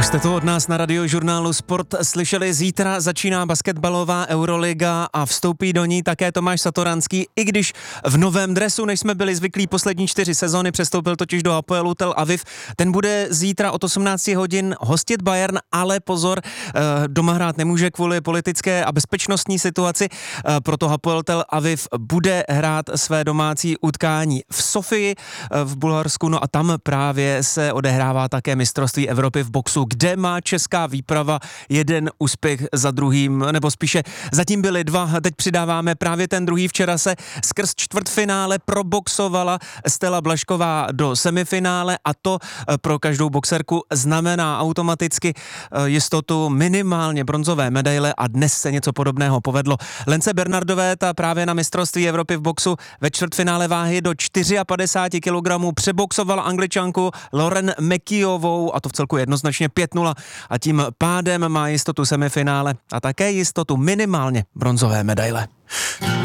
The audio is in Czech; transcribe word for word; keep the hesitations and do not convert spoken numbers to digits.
Už jste to od nás na Radiožurnálu Sport slyšeli, zítra začíná basketbalová Euroliga a vstoupí do ní také Tomáš Satoranský, i když v novém dresu, než jsme byli zvyklí poslední čtyři sezony, přestoupil totiž do Hapoelu Tel Aviv. Ten bude zítra od osmnáct hodin hostit Bayern, ale pozor, doma hrát nemůže kvůli politické a bezpečnostní situaci, proto Hapoel Tel Aviv bude hrát své domácí utkání v Sofii v Bulharsku, no a tam právě se odehrává také mistrovství Evropy v boxu, kde má česká výprava jeden úspěch za druhým, nebo spíše zatím byly dva, teď přidáváme právě ten druhý. Včera se skrz čtvrtfinále proboxovala Stella Blažková do semifinále a to pro každou boxerku znamená automaticky jistotu minimálně bronzové medaile a dnes se něco podobného povedlo. Lence Bernardové, ta právě na mistrovství Evropy v boxu ve čtvrtfinále váhy do padesáti čtyř kilogramů přeboxovala Angličanku Lauren McKeovou a to v celku jednoznačně pět nula a tím pádem má jistotu semifinále a také jistotu minimálně bronzové medaile.